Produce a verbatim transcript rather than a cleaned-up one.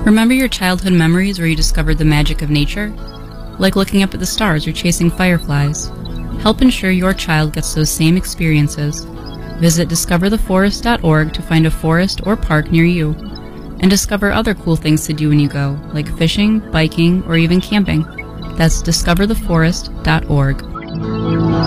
Remember your childhood memories where you discovered the magic of nature? Like looking up at the stars or chasing fireflies. Help ensure your child gets those same experiences. Visit discover the forest dot org to find a forest or park near you. And discover other cool things to do when you go, like fishing, biking, or even camping. That's discover the forest dot org.